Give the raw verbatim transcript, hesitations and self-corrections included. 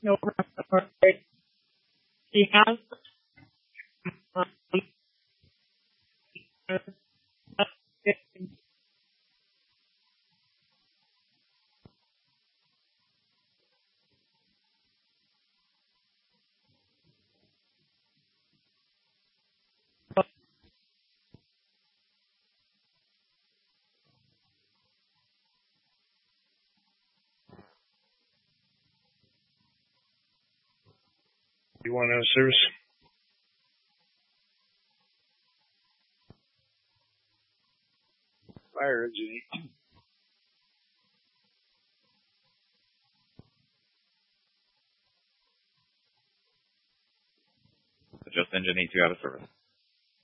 No, he has. You want to service? Fire engine eight. Adjust engine E two out of service.